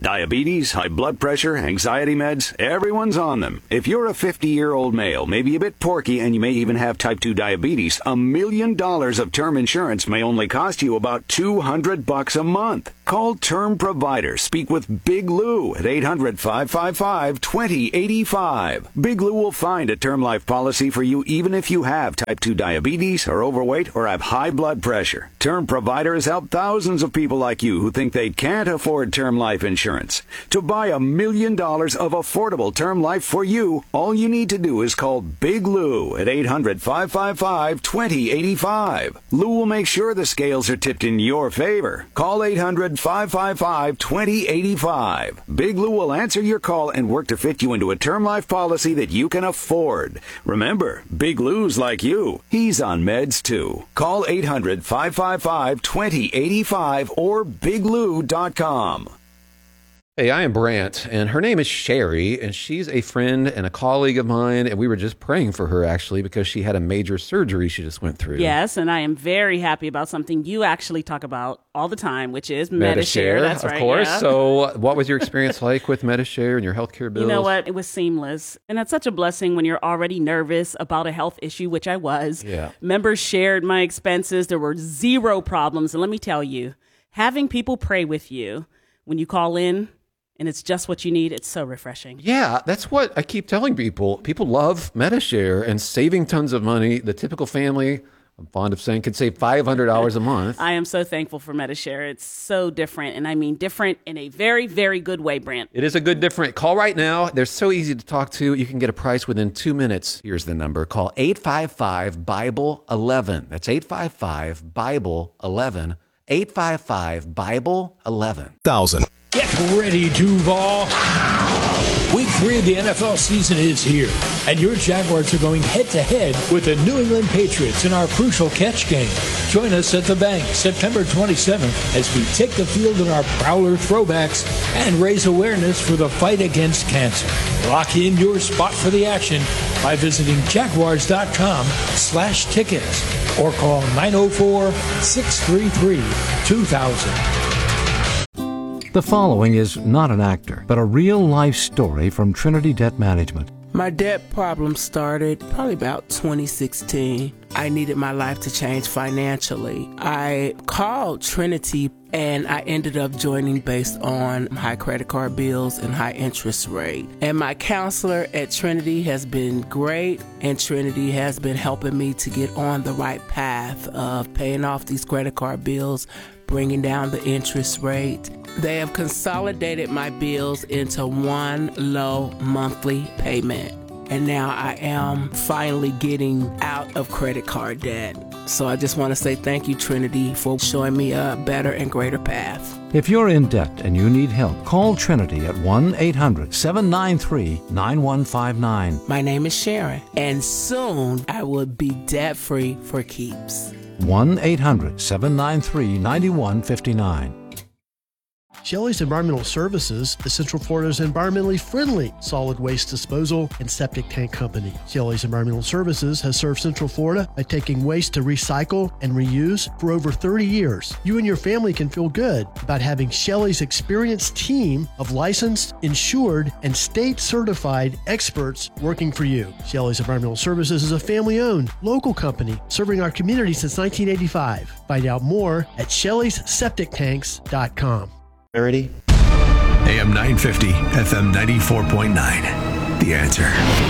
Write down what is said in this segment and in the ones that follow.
Diabetes, high blood pressure, anxiety meds, everyone's on them. If you're a 50-year-old male, maybe a bit porky, and you may even have type 2 diabetes, $1 million of term insurance may only cost you about $200 a month. Call Term Provider. Speak with Big Lou at 800-555-2085. Big Lou will find a term life policy for you even if you have type 2 diabetes, are overweight, or have high blood pressure. Term Provider has helped thousands of people like you who think they can't afford term life insurance. To buy $1 million of affordable term life for you, all you need to do is call Big Lou at 800-555-2085. Lou will make sure the scales are tipped in your favor. Call 800-555-2085. Big Lou will answer your call and work to fit you into a term life policy that you can afford. Remember, Big Lou's like you. He's on meds too. Call 800-555-2085 or biglou.com. Hey, I am Brant, and her name is Sherry, and she's a friend and a colleague of mine, and we were just praying for her, actually, because she had a major surgery she just went through. Yes, and I am very happy about something you actually talk about all the time, which is Medi-Share. That's right, of course. Yeah. So what was your experience like with Medi-Share and your healthcare bills? You know what? It was seamless, and that's such a blessing when you're already nervous about a health issue, which I was. Yeah. Members shared my expenses. There were zero problems, and let me tell you, having people pray with you when you call in, and it's just what you need, it's so refreshing. Yeah, that's what I keep telling people. People love Medi-Share and saving tons of money. The typical family, I'm fond of saying, could save $500 a month. I am so thankful for Medi-Share. It's so different, and I mean different in a very, very good way, Brant. It is a good different. Call right now. They're so easy to talk to. You can get a price within 2 minutes. Here's the number. Call 855-BIBLE-11. That's 855-BIBLE-11. 855-BIBLE-11. 1,000. Get ready, Duval. Week 3 of the NFL season is here, and your Jaguars are going head-to-head with the New England Patriots in our crucial catch game. Join us at the Bank September 27th as we take the field in our Prowler throwbacks and raise awareness for the fight against cancer. Lock in your spot for the action by visiting jaguars.com/tickets or call 904-633-2000. The following is not an actor, but a real-life story from Trinity Debt Management. My debt problem started probably about 2016. I needed my life to change financially. I called Trinity and I ended up joining based on high credit card bills and high interest rate. And my counselor at Trinity has been great, and Trinity has been helping me to get on the right path of paying off these credit card bills, bringing down the interest rate. They have consolidated my bills into one low monthly payment. And now I am finally getting out of credit card debt. So I just want to say thank you, Trinity, for showing me a better and greater path. If you're in debt and you need help, call Trinity at 1-800-793-9159. My name is Sharon, and soon I will be debt-free for keeps. 1-800-793-9159. Shelley's Environmental Services is Central Florida's environmentally friendly solid waste disposal and septic tank company. Shelley's Environmental Services has served Central Florida by taking waste to recycle and reuse for over 30 years. You and your family can feel good about having Shelley's experienced team of licensed, insured, and state-certified experts working for you. Shelley's Environmental Services is a family-owned, local company serving our community since 1985. Find out more at Shelley'sSepticTanks.com. Ready? AM 950, FM 94.9. The Answer.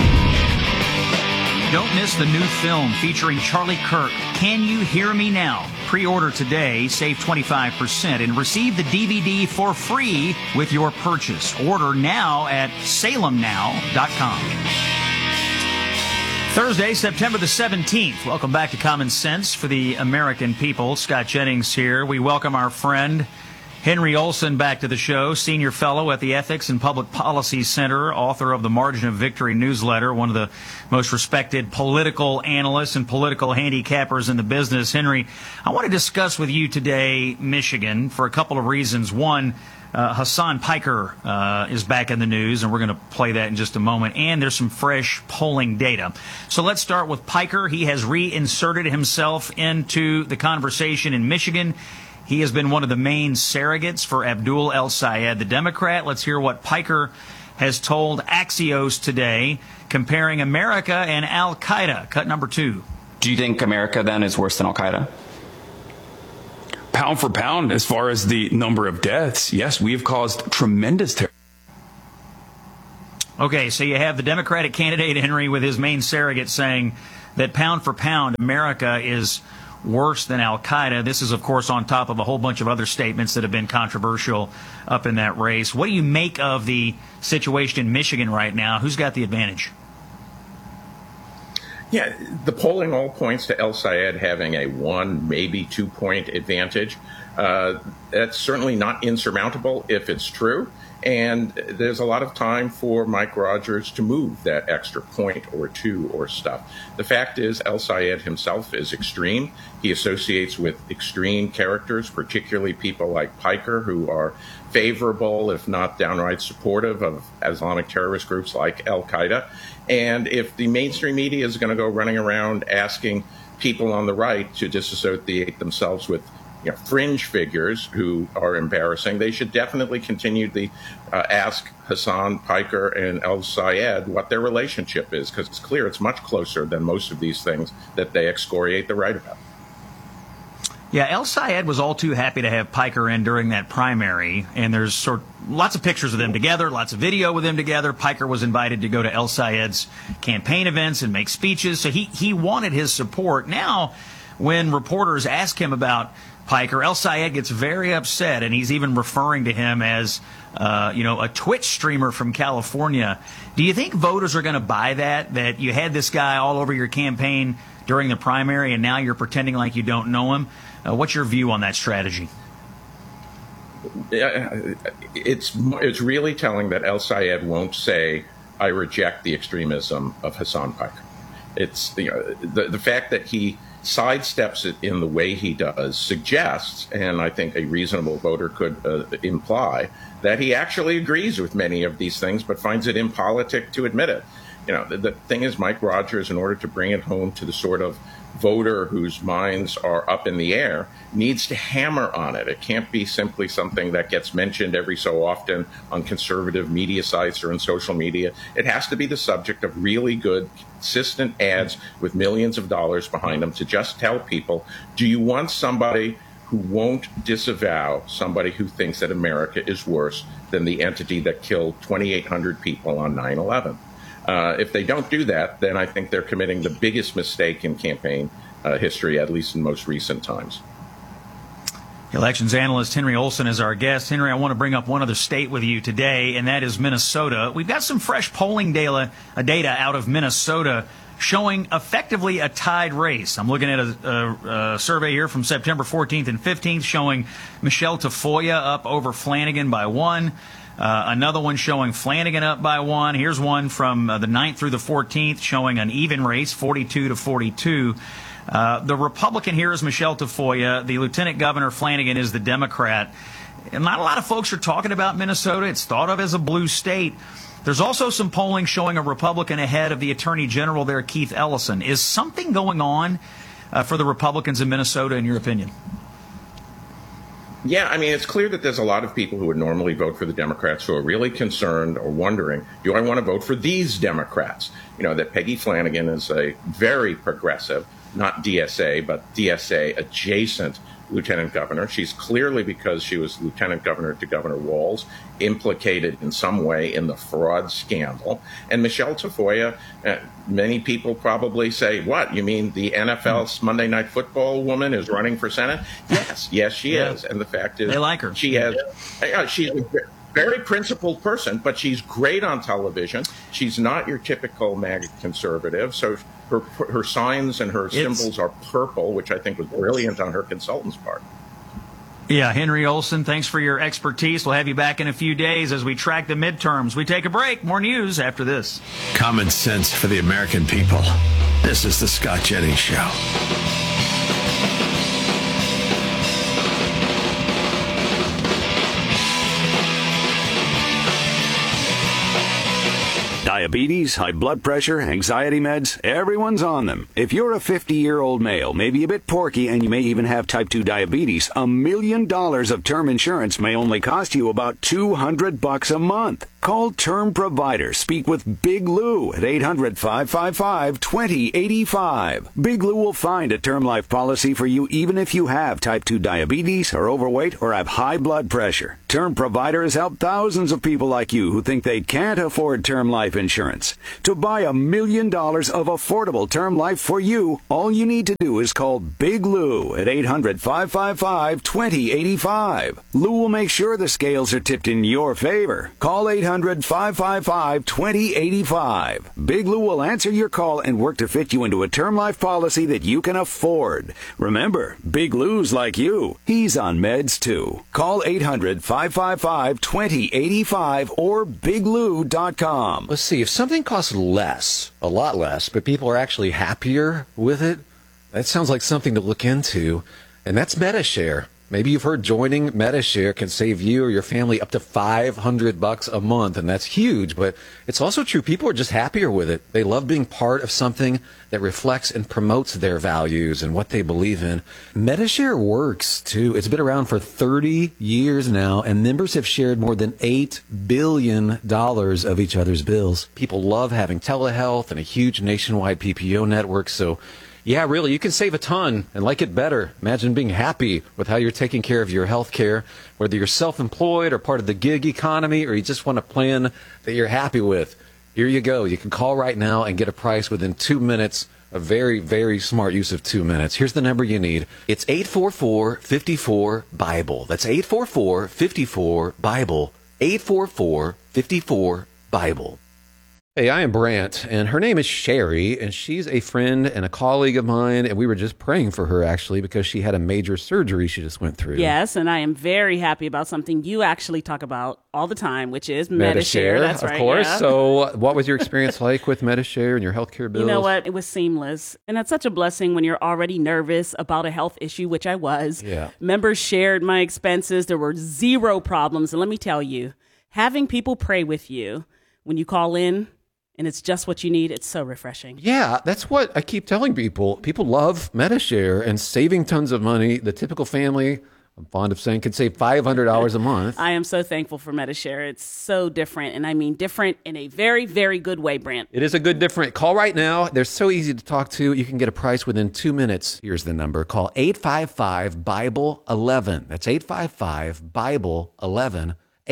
Don't miss the new film featuring Charlie Kirk, Can You Hear Me Now? Pre-order today, save 25%, and receive the DVD for free with your purchase. Order now at salemnow.com. Thursday, September the 17th. Welcome back to Common Sense for the American people. Scott Jennings here. We welcome our friend Henry Olson back to the show, senior fellow at the Ethics and Public Policy Center, author of the Margin of Victory newsletter, one of the most respected political analysts and political handicappers in the business. Henry, I want to discuss with you today Michigan for a couple of reasons. One, Hassan Piker is back in the news, and we're going to play that in just a moment. And there's some fresh polling data. So let's start with Piker. He has reinserted himself into the conversation in Michigan. He has been one of the main surrogates for Abdul El-Sayed, the Democrat. Let's hear what Piker has told Axios today, comparing America and Al-Qaeda. Cut number 2. Do you think America then is worse than Al-Qaeda? Pound for pound, as far as the number of deaths, yes, we have caused tremendous terror. Okay, so you have the Democratic candidate, Henry, with his main surrogate saying that pound for pound, America is worse than Al-Qaeda. This is, of course, on top of a whole bunch of other statements that have been controversial up in that race. What do you make of the situation in Michigan right now? Who's got the advantage? Yeah, the polling all points to El-Sayed having a 1, maybe 2-point advantage. That's certainly not insurmountable if it's true. And there's a lot of time for Mike Rogers to move that extra point or 2 or stuff. The fact is, El-Sayed himself is extreme. He associates with extreme characters, particularly people like Piker, who are favorable, if not downright supportive, of Islamic terrorist groups like Al-Qaeda. And if the mainstream media is going to go running around asking people on the right to disassociate themselves with fringe figures who are embarrassing, they should definitely continue to ask Hassan, Piker, and El-Sayed what their relationship is, because it's clear it's much closer than most of these things that they excoriate the right about. Yeah, El-Sayed was all too happy to have Piker in during that primary, and there's lots of pictures of them together, lots of video with them together. Piker was invited to go to El-Sayed's campaign events and make speeches, so he wanted his support. Now, when reporters ask him about Piker, El-Sayed gets very upset, and he's even referring to him as, a Twitch streamer from California. Do you think voters are going to buy that you had this guy all over your campaign during the primary, and now you're pretending like you don't know him? What's your view on that strategy? It's really telling that El-Sayed won't say, "I reject the extremism of Hassan Piker." It's the fact that he sidesteps it in the way he does suggests, and I think a reasonable voter could imply, that he actually agrees with many of these things, but finds it impolitic to admit it. The thing is, Mike Rogers, in order to bring it home to the sort of voter whose minds are up in the air, needs to hammer on it. It can't be simply something that gets mentioned every so often on conservative media sites or in social media. It has to be the subject of really good, consistent ads with millions of dollars behind them to just tell people, do you want somebody who won't disavow somebody who thinks that America is worse than the entity that killed 2,800 people on 9/11? If they don't do that, then I think they're committing the biggest mistake in campaign history, at least in most recent times. Elections analyst Henry Olsen is our guest. Henry, I want to bring up one other state with you today, and that is Minnesota. We've got some fresh polling data out of Minnesota showing effectively a tied race. I'm looking at a survey here from September 14th and 15th showing Michelle Tafoya up over Flanagan by 1. Another one showing Flanagan up by 1. Here's one from the 9th through the 14th showing an even race, 42-42. The Republican here is Michelle Tafoya. The Lieutenant Governor Flanagan is the Democrat. And not a lot of folks are talking about Minnesota. It's thought of as a blue state. There's also some polling showing a Republican ahead of the Attorney General there, Keith Ellison. Is something going on for the Republicans in Minnesota, in your opinion? Yeah, I mean, it's clear that there's a lot of people who would normally vote for the Democrats who are really concerned or wondering, do I want to vote for these Democrats? That Peggy Flanagan is a very progressive, not DSA, but DSA adjacent lieutenant governor. She's clearly, because she was lieutenant governor to Governor Walz, implicated in some way in the fraud scandal. And Michelle Tafoya, many people probably say, what, you mean the NFL's Monday Night Football woman is running for Senate? Yes, she is. And the fact is, they like her. She's a very principled person, but she's great on television. She's not your typical MAGA conservative. So her signs and her symbols are purple, which I think was brilliant on her consultant's part. Yeah, Henry Olsen, thanks for your expertise. We'll have you back in a few days as we track the midterms. We take a break. More news after this. Common sense for the American people. This is the Scott Jennings Show. Diabetes, high blood pressure, anxiety meds, everyone's on them. If you're a 50-year-old male, maybe a bit porky, and you may even have type 2 diabetes, $1 million of term insurance may only cost you about $200 a month. Call Term Provider. Speak with Big Lou at 800-555-2085. Big Lou will find a term life policy for you even if you have type 2 diabetes, are overweight, or have high blood pressure. Term Provider has helped thousands of people like you who think they can't afford term life insurance. To buy $1 million of affordable term life for you, all you need to do is call Big Lou at 800-555-2085. Lou will make sure the scales are tipped in your favor. Call 800-555-2085. Big Lou will answer your call and work to fit you into a term life policy that you can afford. Remember, Big Lou's like you. He's on meds too. Call 800-555-2085 or biglou.com. Let's see, if something costs less, a lot less, but people are actually happier with it, that sounds like something to look into, and that's Medi-Share. Maybe you've heard joining Medi-Share can save you or your family up to $500 a month, and that's huge, but it's also true. People are just happier with it. They love being part of something that reflects and promotes their values and what they believe in. Medi-Share works, too. It's been around for 30 years now, and members have shared more than $8 billion of each other's bills. People love having telehealth and a huge nationwide PPO network, so yeah, really, you can save a ton and like it better. Imagine being happy with how you're taking care of your health care, whether you're self-employed or part of the gig economy, or you just want a plan that you're happy with. Here you go. You can call right now and get a price within 2 minutes. A very, very smart use of 2 minutes. Here's the number you need. It's 844-54-BIBLE. That's 844-54-BIBLE. 844-54-BIBLE. Hey, I am Brant, and her name is Sherry, and she's a friend and a colleague of mine, and we were just praying for her, actually, because she had a major surgery she just went through. Yes, and I am very happy about something you actually talk about all the time, which is Medi-Share. That's right, of course. Yeah. So what was your experience like with Medi-Share and your healthcare bills? You know what? It was seamless, and that's such a blessing when you're already nervous about a health issue, which I was. Yeah. Members shared my expenses. There were zero problems, and let me tell you, having people pray with you when you call in, and it's just what you need, it's so refreshing. Yeah, that's what I keep telling people. People love Medi-Share and saving tons of money. The typical family, I'm fond of saying, could save $500 a month. I am so thankful for Medi-Share. It's so different, and I mean different in a very, very good way, Brant. It is a good different. Call right now. They're so easy to talk to. You can get a price within 2 minutes. Here's the number. Call 855-BIBLE-11. That's 855-BIBLE-11.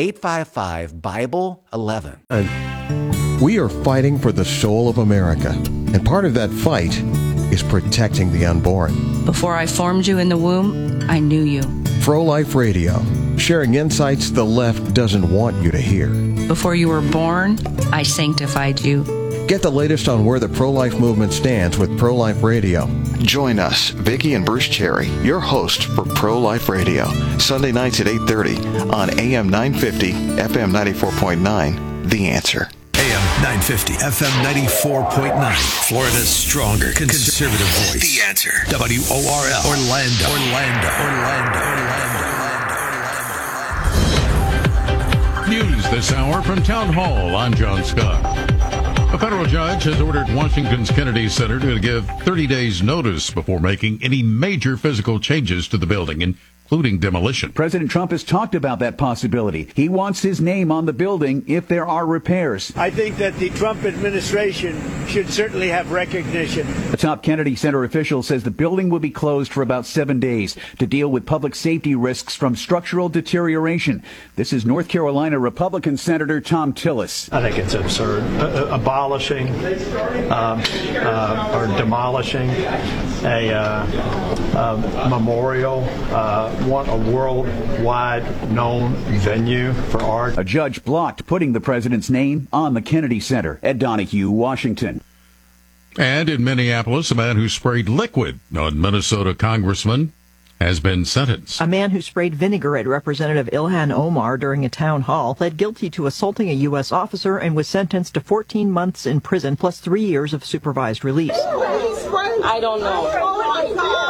855-BIBLE-11. We are fighting for the soul of America, and part of that fight is protecting the unborn. Before I formed you in the womb, I knew you. Pro-Life Radio, sharing insights the left doesn't want you to hear. Before you were born, I sanctified you. Get the latest on where the pro-life movement stands with Pro-Life Radio. Join us, Vicki and Bruce Cherry, your host for Pro-Life Radio, Sunday nights at 8:30 on AM 950, FM 94.9, The Answer. AM 950, FM 94.9, Florida's stronger conservative voice. The Answer. WORL, Orlando. News this hour from Town Hall. I'm John Scott. A federal judge has ordered Washington's Kennedy Center to give 30 days notice before making any major physical changes to the building, including demolition. President Trump has talked about that possibility. He wants his name on the building if there are repairs. I think that the Trump administration should certainly have recognition. A top Kennedy Center official says the building will be closed for about 7 days to deal with public safety risks from structural deterioration. This is North Carolina Republican Senator Thom Tillis. I think it's absurd. Abolishing or demolishing a memorial, a worldwide known venue for art. A judge blocked putting the president's name on the Kennedy Center. Ed Donahue, Washington. And in Minneapolis, a man who sprayed liquid on Minnesota congressman has been sentenced. A man who sprayed vinegar at Representative Ilhan Omar during a town hall pled guilty to assaulting a U.S. officer and was sentenced to 14 months in prison plus 3 years of supervised release. I don't know.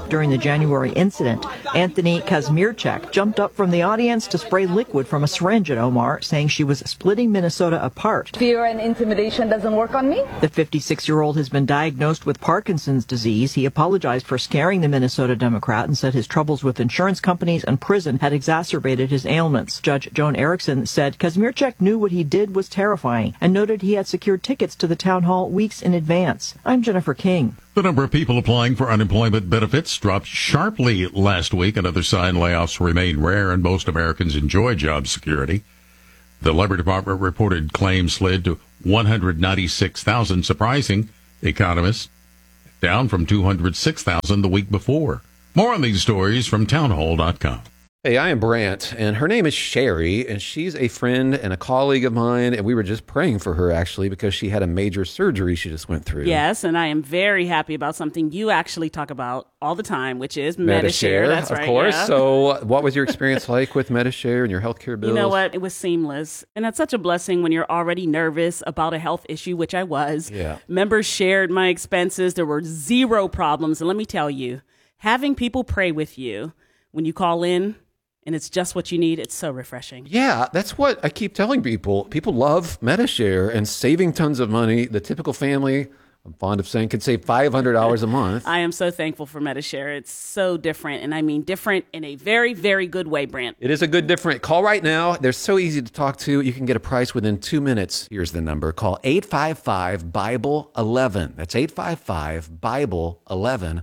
during the January incident. Anthony Kazmierczak jumped up from the audience to spray liquid from a syringe at Omar, saying she was splitting Minnesota apart. Fear and intimidation doesn't work on me? The 56-year-old has been diagnosed with Parkinson's disease. He apologized for scaring the Minnesota Democrat and said his troubles with insurance companies and prison had exacerbated his ailments. Judge Joan Erickson said Kazmierczak knew what he did was terrifying and noted he had secured tickets to the town hall weeks in advance. I'm Jennifer King. The number of people applying for unemployment benefits dropped sharply last week. Another sign layoffs remain rare and most Americans enjoy job security. The Labor Department reported claims slid to 196,000, surprising economists, down from 206,000 the week before. More on these stories from townhall.com. Hey, I am Brant, and her name is Sherry, and she's a friend and a colleague of mine, and we were just praying for her, actually, because she had a major surgery she just went through. Yes, and I am very happy about something you actually talk about all the time, which is Medi-Share. That's right, of course. Yeah. So what was your experience like with Medi-Share and your healthcare bills? You know what? It was seamless, and that's such a blessing when you're already nervous about a health issue, which I was. Yeah. Members shared my expenses. There were zero problems, and let me tell you, having people pray with you when you call in, and it's just what you need. It's so refreshing. Yeah, that's what I keep telling people. People love Medi-Share and saving tons of money. The typical family, I'm fond of saying, could save $500 a month. I am so thankful for Medi-Share. It's so different, and I mean different in a very, very good way, Brant. It is a good different. Call right now. They're so easy to talk to. You can get a price within 2 minutes. Here's the number. Call 855-BIBLE-11. That's 855-BIBLE-11.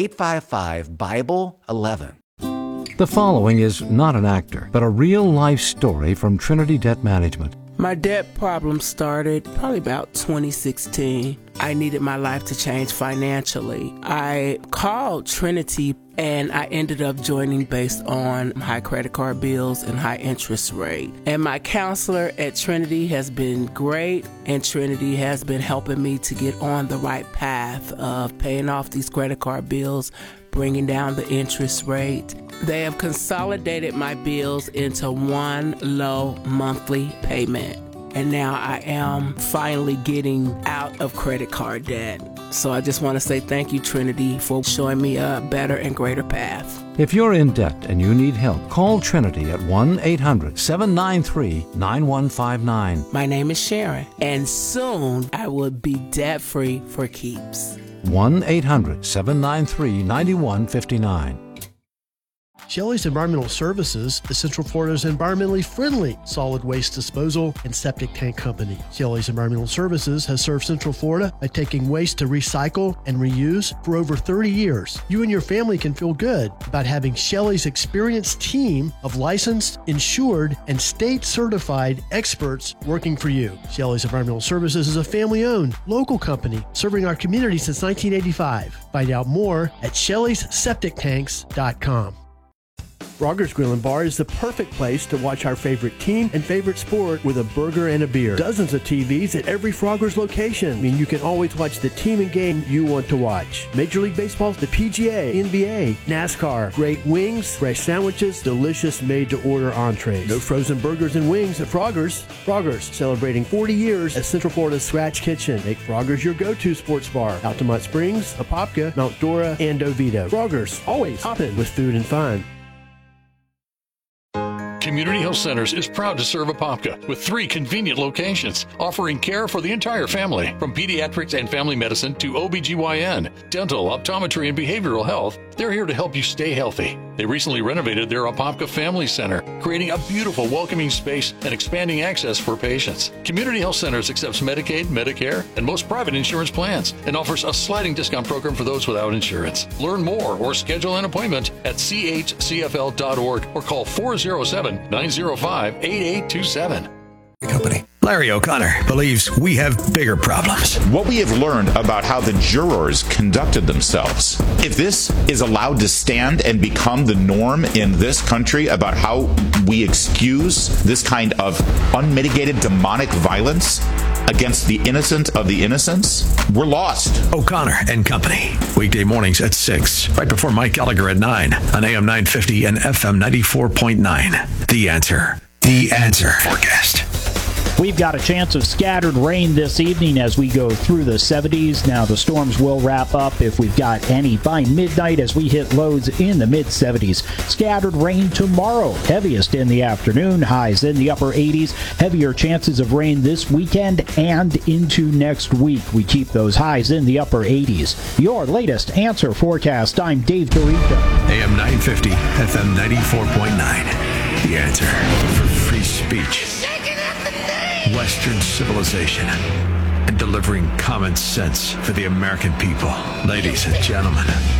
855-BIBLE-11. The following is not an actor, but a real-life story from Trinity Debt Management. My debt problem started probably about 2016. I needed my life to change financially. I called Trinity and I ended up joining based on high credit card bills and high interest rate. And my counselor at Trinity has been great, and Trinity has been helping me to get on the right path of paying off these credit card bills, bringing down the interest rate. They have consolidated my bills into one low monthly payment. And now I am finally getting out of credit card debt. So I just want to say thank you, Trinity, for showing me a better and greater path. If you're in debt and you need help, call Trinity at 1-800-793-9159. My name is Sharon, and soon I will be debt-free for keeps. 1-800-793-9159. Shelley's Environmental Services is Central Florida's environmentally friendly solid waste disposal and septic tank company. Shelley's Environmental Services has served Central Florida by taking waste to recycle and reuse for over 30 years. You and your family can feel good about having Shelley's experienced team of licensed, insured, and state-certified experts working for you. Shelley's Environmental Services is a family-owned, local company serving our community since 1985. Find out more at Shelley'sSepticTanks.com. Frogger's Grill and Bar is the perfect place to watch our favorite team and favorite sport with a burger and a beer. Dozens of TVs at every Frogger's location mean you can always watch the team and game you want to watch. Major League Baseball, the PGA, NBA, NASCAR, great wings, fresh sandwiches, delicious made-to-order entrees. No frozen burgers and wings at Frogger's. Frogger's, celebrating 40 years as Central Florida's Scratch Kitchen. Make Frogger's your go-to sports bar. Altamont Springs, Apopka, Mount Dora, and Oviedo. Frogger's, always hopping with food and fun. Community Health Centers is proud to serve Apopka with 3 convenient locations, offering care for the entire family, from pediatrics and family medicine to OBGYN, dental, optometry, and behavioral health. They're here to help you stay healthy. They recently renovated their Apopka Family Center, creating a beautiful, welcoming space and expanding access for patients. Community Health Centers accepts Medicaid, Medicare, and most private insurance plans, and offers a sliding discount program for those without insurance. Learn more or schedule an appointment at chcfl.org or call 407-905-8827. Company. Larry O'Connor believes we have bigger problems. What we have learned about how the jurors conducted themselves, if this is allowed to stand and become the norm in this country about how we excuse this kind of unmitigated demonic violence against the innocent of the innocents, we're lost. O'Connor and Company. Weekday mornings at 6, right before Mike Gallagher at 9 on AM 950 and FM 94.9. The Answer. The Answer. Forecast. We've got a chance of scattered rain this evening as we go through the 70s. Now, the storms will wrap up if we've got any by midnight as we hit lows in the mid-70s. Scattered rain tomorrow, heaviest in the afternoon, highs in the upper 80s. Heavier chances of rain this weekend and into next week. We keep those highs in the upper 80s. Your latest Answer Forecast. I'm Dave DeRico. AM 950, FM 94.9. The Answer for free speech, Western civilization, and delivering common sense for the American people. Ladies and gentlemen,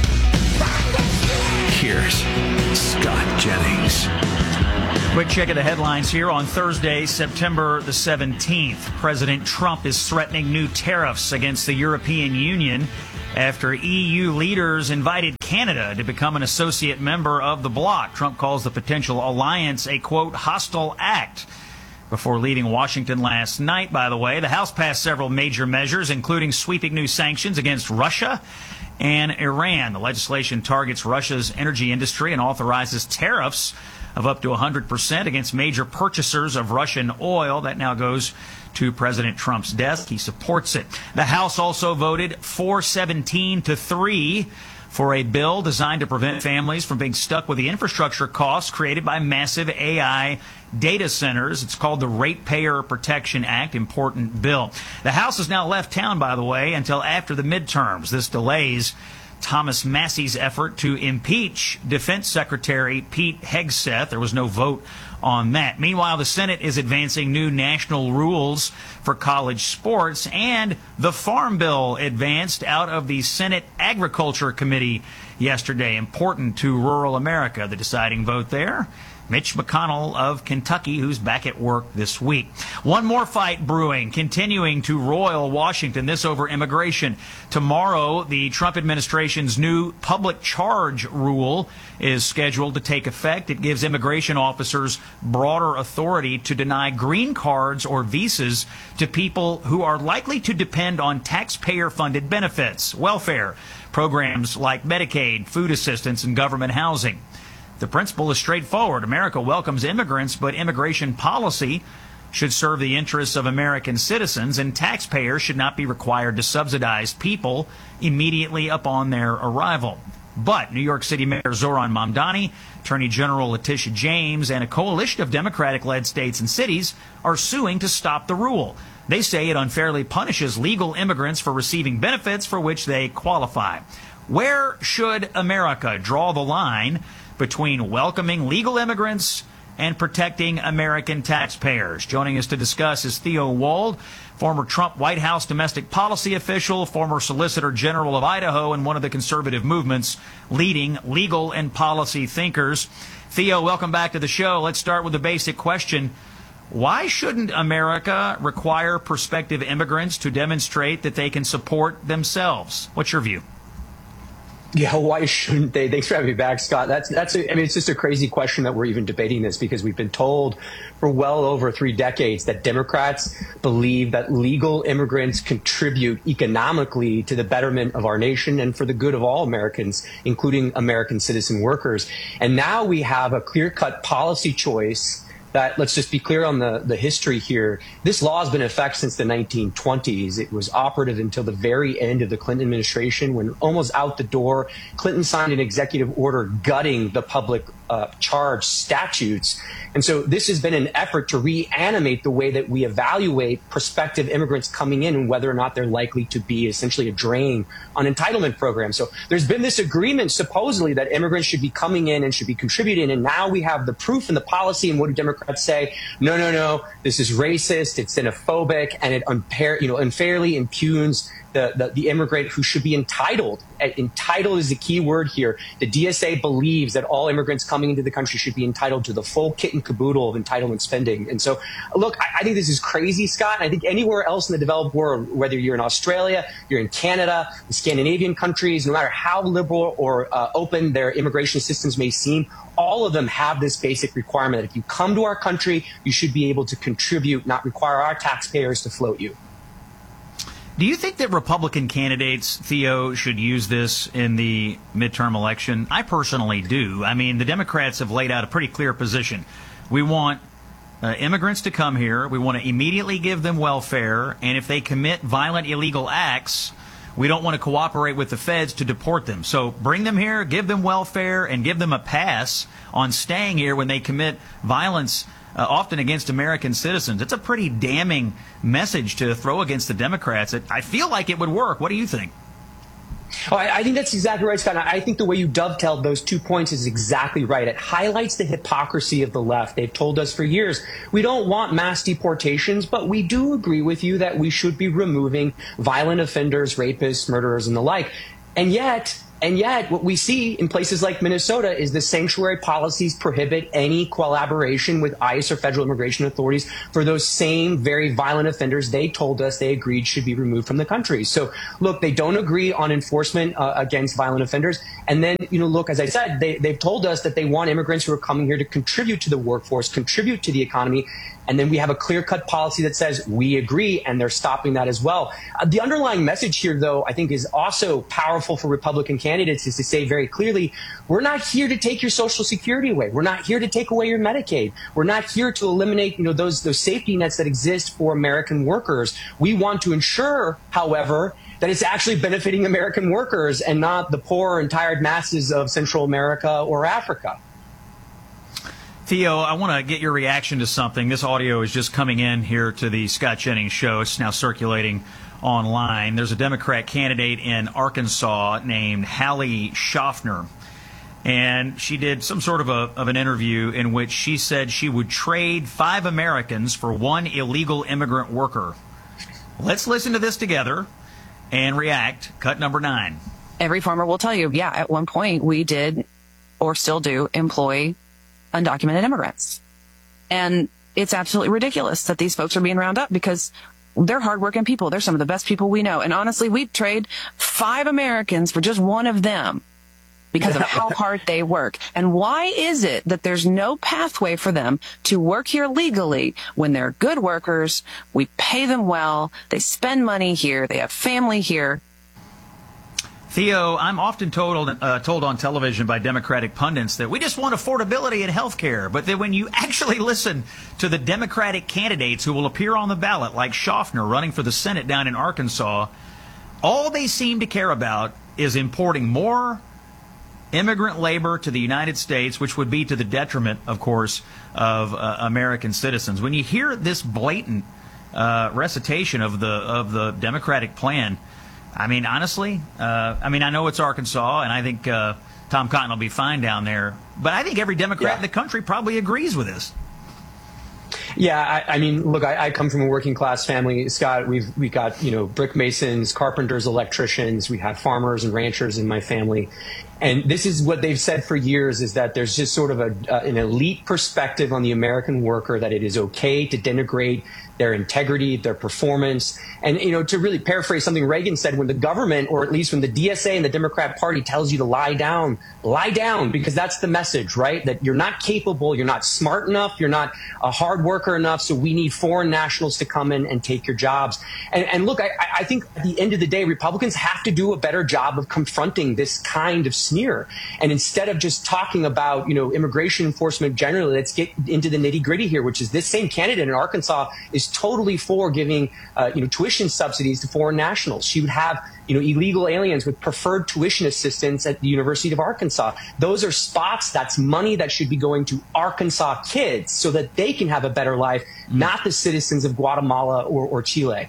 here's Scott Jennings. Quick check of the headlines here on Thursday, September the 17th. President Trump is threatening new tariffs against the European Union after EU leaders invited Canada to become an associate member of the bloc. Trump calls the potential alliance a, quote, hostile act. Before leaving Washington last night, by the way, the House passed several major measures, including sweeping new sanctions against Russia and Iran. The legislation targets Russia's energy industry and authorizes tariffs of up to 100% against major purchasers of Russian oil. That now goes to President Trump's desk. He supports it. The House also voted 417-3 for a bill designed to prevent families from being stuck with the infrastructure costs created by massive AI data centers. It's called the Ratepayer Protection Act. Important bill. The House has now left town, by the way, until after the midterms. This delays Thomas Massey's effort to impeach Defense Secretary Pete Hegseth. There was no vote on that. Meanwhile, the Senate is advancing new national rules for college sports, and the Farm Bill advanced out of the Senate Agriculture Committee yesterday. Important to rural America. The deciding vote there, Mitch McConnell of Kentucky, who's back at work this week. One more fight brewing, continuing to roil Washington, this over immigration. Tomorrow, the Trump administration's new public charge rule is scheduled to take effect. It gives immigration officers broader authority to deny green cards or visas to people who are likely to depend on taxpayer-funded benefits, welfare, programs like Medicaid, food assistance, and government housing. The principle is straightforward. America welcomes immigrants, but immigration policy should serve the interests of American citizens, and taxpayers should not be required to subsidize people immediately upon their arrival. But New York City Mayor Zohran Mamdani, Attorney General Letitia James, and a coalition of Democratic-led states and cities are suing to stop the rule. They say it unfairly punishes legal immigrants for receiving benefits for which they qualify. Where should America draw the line between welcoming legal immigrants and protecting American taxpayers? Joining us to discuss is Theo Wold, former Trump White House domestic policy official, former Solicitor General of Idaho, and one of the conservative movement's leading legal and policy thinkers. Theo, welcome back to the show. Let's start with the basic question. Why shouldn't America require prospective immigrants to demonstrate that they can support themselves? What's your view? Yeah, why shouldn't they? Thanks for having me back, Scott. It's just a crazy question that we're even debating this, because we've been told for well over 3 decades that Democrats believe that legal immigrants contribute economically to the betterment of our nation and for the good of all Americans, including American citizen workers. And now we have a clear-cut policy choice that, let's just be clear on the history here. This law has been in effect since the 1920s. It was operative until the very end of the Clinton administration, when almost out the door, Clinton signed an executive order gutting the public charge statutes. And so this has been an effort to reanimate the way that we evaluate prospective immigrants coming in and whether or not they're likely to be essentially a drain on entitlement programs. So there's been this agreement supposedly that immigrants should be coming in and should be contributing. And now we have the proof and the policy. And what do Democrats say? No, this is racist, it's xenophobic, and it unfairly impugns the immigrant who should be entitled. Entitled is the key word here. The DSA believes that all immigrants coming into the country should be entitled to the full kit and caboodle of entitlement spending. And so, look, I think this is crazy, Scott. I think anywhere else in the developed world, whether you're in Australia, you're in Canada, the Scandinavian countries, no matter how liberal or open their immigration systems may seem, all of them have this basic requirement that if you come to our country, you should be able to contribute, not require our taxpayers to float you. Do you think that Republican candidates, Theo, should use this in the midterm election? I personally do. I mean, the Democrats have laid out a pretty clear position. We want immigrants to come here. We want to immediately give them welfare. And if they commit violent, illegal acts, we don't want to cooperate with the feds to deport them. So bring them here, give them welfare, and give them a pass on staying here when they commit violence, often against American citizens. It's a pretty damning message to throw against the Democrats. I feel like it would work. What do you think? Oh, I think that's exactly right, Scott. I think the way you dovetailed those 2 points is exactly right. It highlights the hypocrisy of the left. They've told us for years, we don't want mass deportations, but we do agree with you that we should be removing violent offenders, rapists, murderers, and the like. And yet, what we see in places like Minnesota is the sanctuary policies prohibit any collaboration with ICE or federal immigration authorities for those same very violent offenders they told us they agreed should be removed from the country. So, look, they don't agree on enforcement against violent offenders. And then, look, as I said, they've told us that they want immigrants who are coming here to contribute to the workforce, contribute to the economy. And then we have a clear-cut policy that says we agree, and they're stopping that as well. The underlying message here, though, I think is also powerful for Republican candidates is to say very clearly, we're not here to take your Social Security away. We're not here to take away your Medicaid. We're not here to eliminate, those safety nets that exist for American workers. We want to ensure, however, that it's actually benefiting American workers and not the poor and tired masses of Central America or Africa. Theo, I want to get your reaction to something. This audio is just coming in here to the Scott Jennings show. It's now circulating online. There's a Democrat candidate in Arkansas named Hallie Schaffner, and she did some sort of an interview in which she said she would trade 5 Americans for 1 illegal immigrant worker. Let's listen to this together and react. Cut number 9. Every farmer will tell you, yeah, at one point we did or still do employ undocumented immigrants. And it's absolutely ridiculous that these folks are being rounded up because they're hardworking people. They're some of the best people we know. And honestly, we'd trade 5 Americans for just 1 of them because of how hard they work. And why is it that there's no pathway for them to work here legally when they're good workers? We pay them well. They spend money here. They have family here. Theo, I'm often told on television by Democratic pundits that we just want affordability in health care. But then when you actually listen to the Democratic candidates who will appear on the ballot, like Schaffner running for the Senate down in Arkansas, all they seem to care about is importing more immigrant labor to the United States, which would be to the detriment, of course, of American citizens. When you hear this blatant recitation of the Democratic plan, I mean, honestly, I know it's Arkansas, and I think Tom Cotton will be fine down there. But I think every Democrat in the country probably agrees with this. Yeah, I mean, look, I come from a working class family, Scott. We got brick masons, carpenters, electricians. We have farmers and ranchers in my family, and this is what they've said for years: is that there's just sort of an elite perspective on the American worker, that it is okay to denigrate their integrity, their performance. And, to really paraphrase something Reagan said, when the government, or at least when the DSA and the Democrat Party tells you to lie down, because that's the message, right? That you're not capable, you're not smart enough, you're not a hard worker enough, so we need foreign nationals to come in and take your jobs. And look, I think at the end of the day, Republicans have to do a better job of confronting this kind of sneer. And instead of just talking about, immigration enforcement generally, let's get into the nitty gritty here, which is this same candidate in Arkansas is totally for giving, tuition subsidies to foreign nationals. She would have, illegal aliens with preferred tuition assistance at the University of Arkansas. Those are spots, that's money that should be going to Arkansas kids so that they can have a better life, not the citizens of Guatemala or Chile.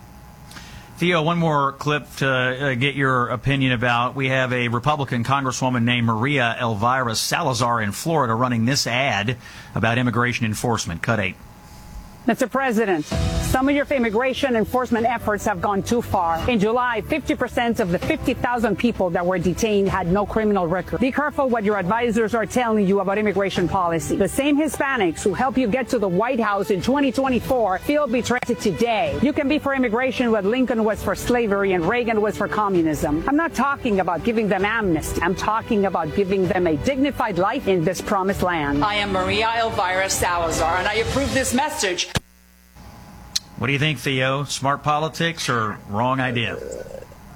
Theo, one more clip to get your opinion about. We have a Republican Congresswoman named Maria Elvira Salazar in Florida running this ad about immigration enforcement. Cut 8. Mr. President, some of your immigration enforcement efforts have gone too far. In July, 50% of the 50,000 people that were detained had no criminal record. Be careful what your advisors are telling you about immigration policy. The same Hispanics who help you get to the White House in 2024 feel betrayed today. You can be for immigration what Lincoln was for slavery and Reagan was for communism. I'm not talking about giving them amnesty. I'm talking about giving them a dignified life in this promised land. I am Maria Elvira Salazar, and I approve this message. What do you think, Theo? Smart politics or wrong idea?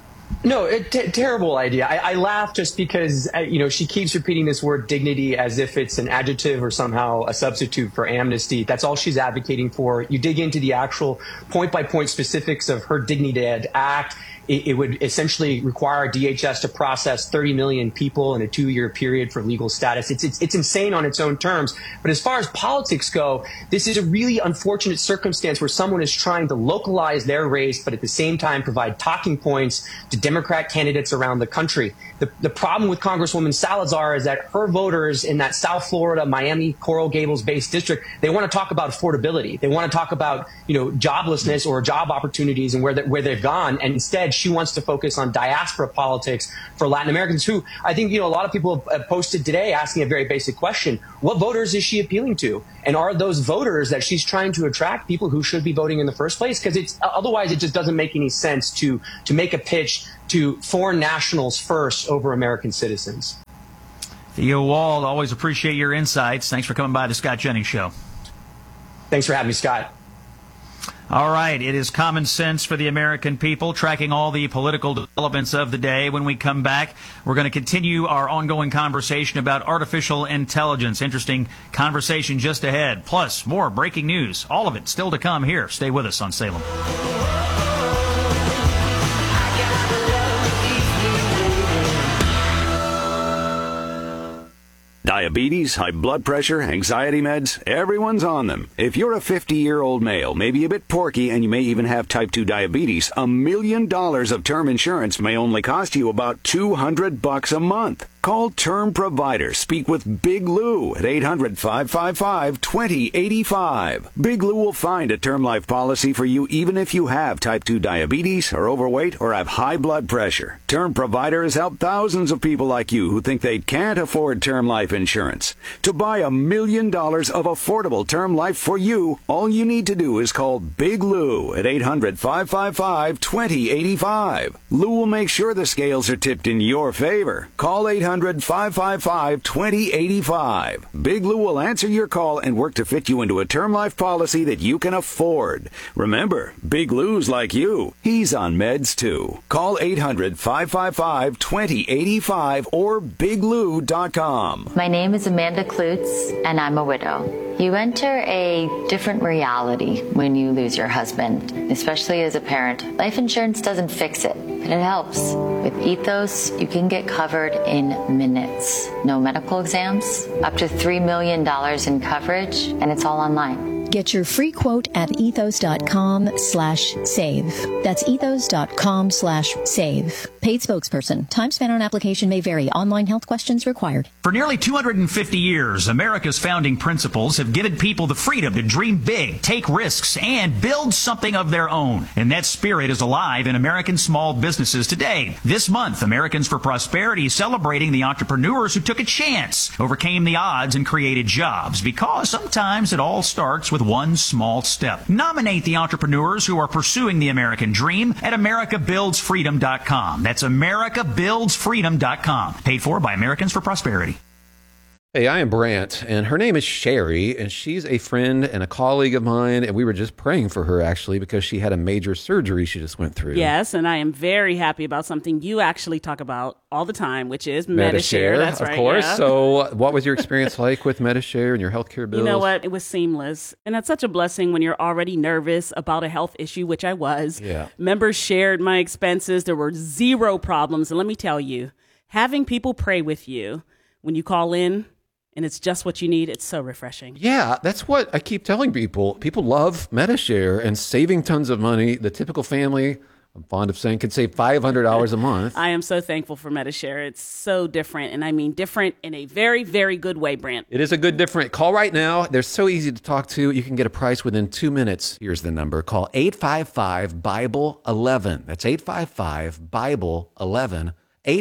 No, terrible idea. I laugh just because, she keeps repeating this word dignity as if it's an adjective or somehow a substitute for amnesty. That's all she's advocating for. You dig into the actual point-by-point specifics of her Dignity Act. It would essentially require DHS to process 30 million people in a 2-year period for legal status. It's insane on its own terms. But as far as politics go, this is a really unfortunate circumstance where someone is trying to localize their race, but at the same time provide talking points to Democrat candidates around the country. The problem with Congresswoman Salazar is that her voters in that South Florida, Miami, Coral Gables-based district, they want to talk about affordability. They want to talk about, joblessness or job opportunities and where they've gone. And instead, she wants to focus on diaspora politics for Latin Americans who I think, a lot of people have posted today asking a very basic question. What voters is she appealing to? And are those voters that she's trying to attract people who should be voting in the first place? Because otherwise it just doesn't make any sense to make a pitch to foreign nationals first over American citizens. Theo Wald, always appreciate your insights. Thanks for coming by the Scott Jennings Show. Thanks for having me, Scott. All right, it is Common Sense for the American People, tracking all the political developments of the day. When we come back, we're going to continue our ongoing conversation about artificial intelligence. Interesting conversation just ahead. Plus, more breaking news. All of it still to come here. Stay with us on Salem. Diabetes, high blood pressure, anxiety meds, everyone's on them. If you're a 50-year-old male, maybe a bit porky, and you may even have type 2 diabetes, $1 million of term insurance may only cost you about $200 a month. Call Term Provider. Speak with Big Lou at 800-555-2085. Big Lou will find a term life policy for you even if you have type 2 diabetes, are overweight, or have high blood pressure. Term Provider has helped thousands of people like you who think they can't afford term life insurance. To buy $1 million of affordable term life for you, all you need to do is call Big Lou at 800-555-2085. Lou will make sure the scales are tipped in your favor. Call 800-555-2085. Big Lou will answer your call and work to fit you into a term life policy that you can afford. Remember, Big Lou's like you. He's on meds too. Call 800-555-2085 or biglou.com. My name is Amanda Klutz, and I'm a widow. You enter a different reality when you lose your husband, especially as a parent. Life insurance doesn't fix it, but it helps. With Ethos, you can get covered in minutes. No medical exams, up to $3 million in coverage, and it's all online. Get your free quote at ethos.com/save. That's ethos.com/save. Paid spokesperson. Time spent on application may vary. Online health questions required. For nearly 250 years, America's founding principles have given people the freedom to dream big, take risks, and build something of their own. And that spirit is alive in American small businesses today. This month, Americans for Prosperity is celebrating the entrepreneurs who took a chance, overcame the odds, and created jobs. Because sometimes it all starts with one small step. Nominate the entrepreneurs who are pursuing the American dream at AmericaBuildsFreedom.com. That's AmericaBuildsFreedom.com. Paid for by Americans for Prosperity. Hey, I am Brant, and her name is Sherry, and she's a friend and a colleague of mine, and we were just praying for her, actually, because she had a major surgery she just went through. Yes, and I am very happy about something you actually talk about all the time, which is Medi-Share. That's right, of course. Yeah. So what was your experience like with Medi-Share and your healthcare bills? You know what? It was seamless, and that's such a blessing when you're already nervous about a health issue, which I was. Yeah. Members shared my expenses. There were zero problems, and let me tell you, having people pray with you when you call in, and it's just what you need, it's so refreshing. Yeah, that's what I keep telling people. People love Medi-Share and saving tons of money. The typical family, I'm fond of saying, could save $500 a month. I am so thankful for Medi-Share. It's so different, and I mean different in a very, very good way, Brant. It is a good different. Call right now. They're so easy to talk to. You can get a price within 2 minutes. Here's the number. Call 855-BIBLE-11. That's 855-BIBLE-11.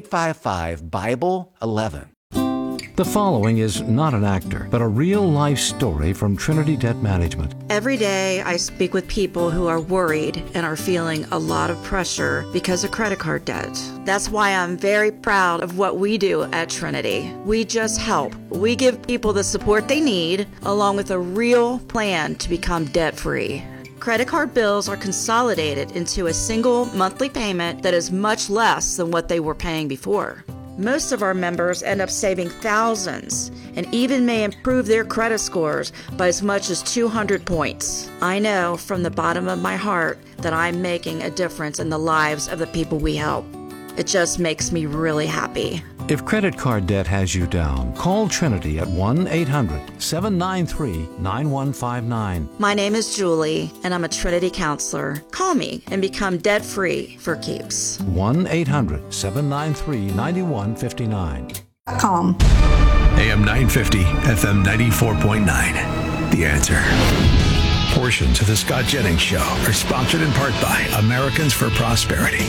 855-BIBLE-11. The following is not an actor, but a real-life story from Trinity Debt Management. Every day I speak with people who are worried and are feeling a lot of pressure because of credit card debt. That's why I'm very proud of what we do at Trinity. We just help. We give people the support they need, along with a real plan to become debt-free. Credit card bills are consolidated into a single monthly payment that is much less than what they were paying before. Most of our members end up saving thousands and even may improve their credit scores by as much as 200 points. I know from the bottom of my heart that I'm making a difference in the lives of the people we help. It just makes me really happy. If credit card debt has you down, call Trinity at 1-800-793-9159. My name is Julie, and I'm a Trinity counselor. Call me and become debt-free for keeps. 1-800-793-9159. AM 950, FM 94.9. The Answer. Portions of the Scott Jennings Show are sponsored in part by Americans for Prosperity.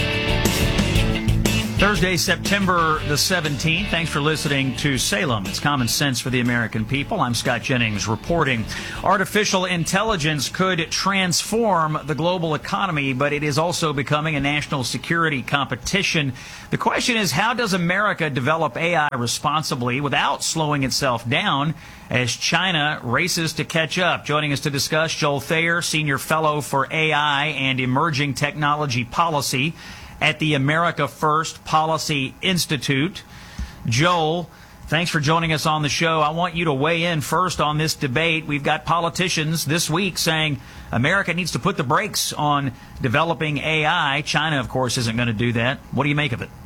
Thursday, September the 17th. Thanks for listening to Salem. It's Common Sense for the American People. I'm Scott Jennings reporting. Artificial intelligence could transform the global economy, but it is also becoming a national security competition. The question is, how does America develop AI responsibly without slowing itself down as China races to catch up? Joining us to discuss, Joel Thayer, Senior Fellow for AI and Emerging Technology Policy at the America First Policy Institute. Joel, thanks for joining us on the show. I want you to weigh in first on this debate. We've got politicians this week saying America needs to put the brakes on developing AI. China, of course, isn't going to do that. What do you make of it?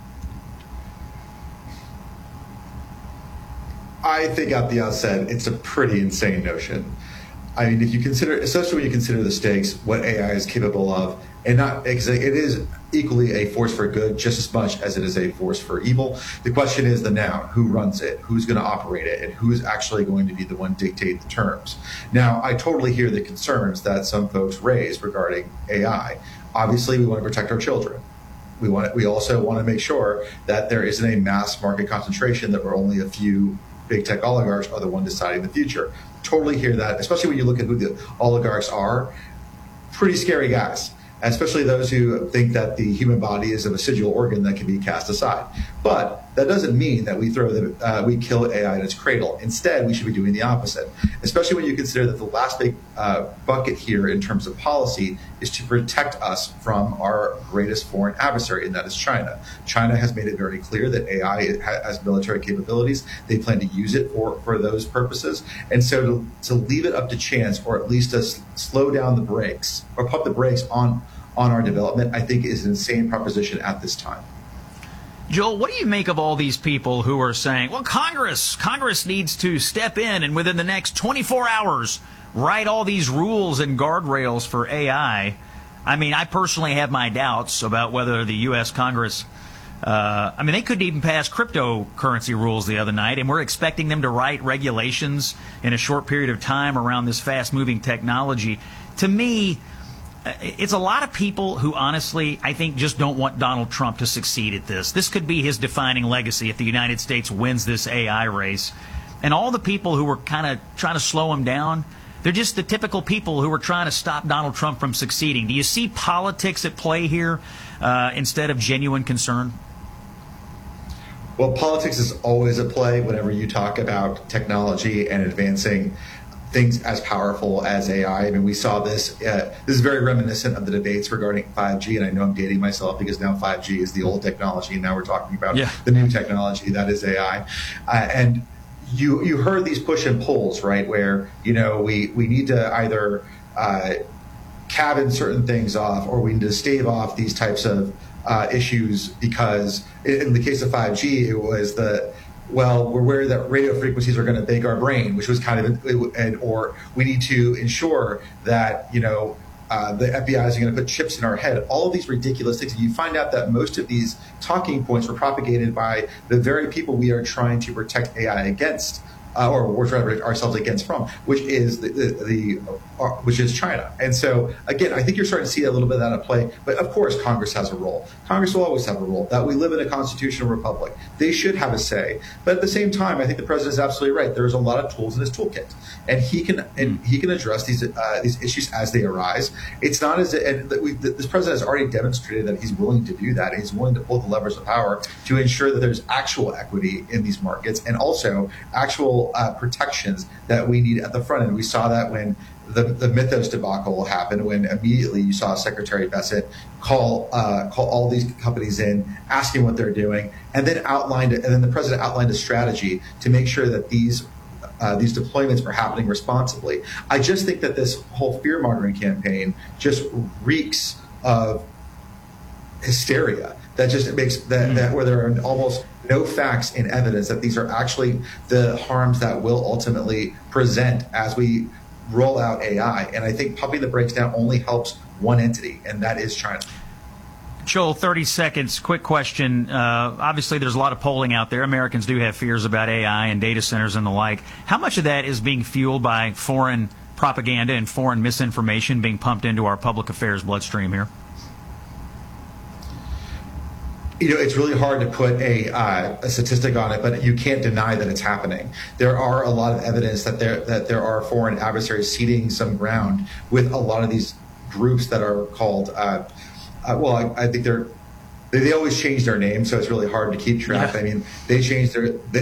I think at the outset, it's a pretty insane notion. I mean, if you consider, especially when you consider the stakes, what AI is capable of, and not because it is equally a force for good just as much as it is a force for evil. The question is the noun: who runs it, who's going to operate it, and who is actually going to be the one dictate the terms. Now, I totally hear the concerns that some folks raise regarding AI. Obviously, we want to protect our children. We also want to make sure that there isn't a mass market concentration, that we're only a few big tech oligarchs are the one deciding the future. Totally hear that, especially when you look at who the oligarchs are. Pretty scary guys, especially those who think that the human body is a residual organ that can be cast aside. But that doesn't mean that we we kill AI in its cradle. Instead, we should be doing the opposite, especially when you consider that the last big bucket here in terms of policy is to protect us from our greatest foreign adversary, and that is China. China has made it very clear that AI has military capabilities. They plan to use it for those purposes. And so to leave it up to chance, or at least to slow down the brakes or pump the brakes on our development, I think is an insane proposition at this time. Joel, what do you make of all these people who are saying, well, Congress needs to step in and within the next 24 hours write all these rules and guardrails for AI? I mean, I personally have my doubts about whether the U.S. Congress, they couldn't even pass cryptocurrency rules the other night, and we're expecting them to write regulations in a short period of time around this fast-moving technology. To me, it's a lot of people who honestly, I think, just don't want Donald Trump to succeed at this. This could be his defining legacy if the United States wins this AI race. And all the people who were kind of trying to slow him down, they're just the typical people who are trying to stop Donald Trump from succeeding. Do you see politics at play here instead of genuine concern? Well, politics is always at play whenever you talk about technology and advancing things as powerful as AI. I mean, we saw this. This is very reminiscent of the debates regarding 5G, and I know I'm dating myself because now 5G is the old technology, and now we're talking about the new technology that is AI. And you heard these push and pulls, right? Where we need to either cabin certain things off, or we need to stave off these types of issues, because in the case of 5G, it was we're worried that radio frequencies are going to bake our brain, which was kind of, or we need to ensure that, the FBI is going to put chips in our head. All of these ridiculous things. And you find out that most of these talking points were propagated by the very people we are trying to protect AI against, or we're trying to protect ourselves against from, which is which is China. And so, again, I think you're starting to see a little bit of that at play. But of course, Congress has a role. Congress will always have a role. That we live in a constitutional republic. They should have a say. But at the same time, I think the president is absolutely right. There's a lot of tools in his toolkit, and he can address these issues as they arise. It's not as this president has already demonstrated that he's willing to do that. He's willing to pull the levers of power to ensure that there's actual equity in these markets, and also actual protections that we need at the front end. We saw that when the Mythos debacle happened, when immediately you saw Secretary Bessent call all these companies in, asking what they're doing, and then the president outlined a strategy to make sure that these deployments were happening responsibly. I just think that this whole fear-mongering campaign just reeks of hysteria. That just makes that where there are almost no facts and evidence that these are actually the harms that will ultimately present as we roll out AI. And I think pumping the brakes down only helps one entity, and that is China. Joel, 30 seconds. Quick question. Obviously, there's a lot of polling out there. Americans do have fears about AI and data centers and the like. How much of that is being fueled by foreign propaganda and foreign misinformation being pumped into our public affairs bloodstream here? It's really hard to put a statistic on it, but you can't deny that it's happening. There are a lot of evidence that there are foreign adversaries ceding some ground with a lot of these groups that are called. I think they always change their name, so it's really hard to keep track. Yeah. I mean, they changed